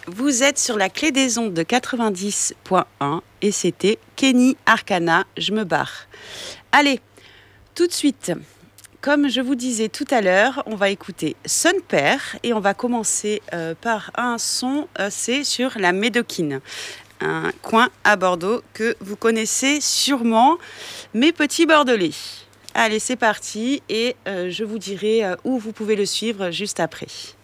Vous êtes sur la clé des ondes de 90.1 et c'était Kenny Arcana, je me barre. Allez, tout de suite, comme je vous disais tout à l'heure, on va écouter Son Père et on va commencer par un son, c'est sur la Médoquine. Un coin à Bordeaux que vous connaissez sûrement, mes petits Bordelais. Allez, c'est parti et je vous dirai où vous pouvez le suivre juste après.